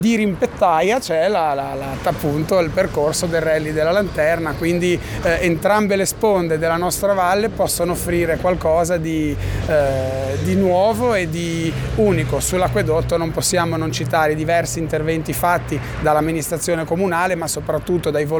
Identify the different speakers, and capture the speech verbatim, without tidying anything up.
Speaker 1: Di Rimpettaia c'è la, la, la, appunto il percorso del Rally della Lanterna, quindi eh, entrambe le sponde della nostra valle possono offrire qualcosa di, eh, di nuovo e di unico. Sull'acquedotto non possiamo non citare i diversi interventi fatti dall'amministrazione comunale, ma soprattutto dai volontari